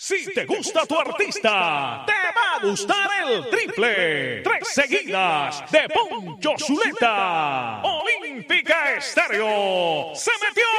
Si te gusta tu artista, te va a gustar el triple. 3 seguidas de Poncho Zuleta. Olímpica Estéreo se metió